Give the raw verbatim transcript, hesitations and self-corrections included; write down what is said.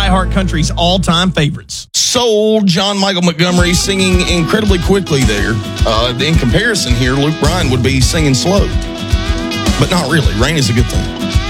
iHeart Country's all-time favorites. Sold. John Michael Montgomery singing incredibly quickly there. Uh, in comparison here, Luke Bryan would be singing slow. But not really. Rain is a good thing.